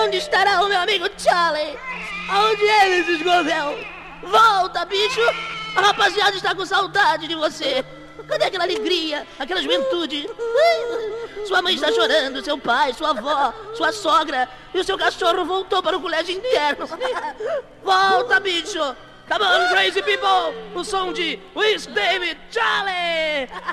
Onde estará o meu amigo Charlie? Onde ele se escondeu? Volta, bicho! A rapaziada está com saudade de você. Cadê aquela alegria, aquela juventude? Sua mãe está chorando, seu pai, sua avó, sua sogra e o seu cachorro voltou para o colégio interno. Volta, bicho! Come on, crazy people! O som de Wiz David Charlie!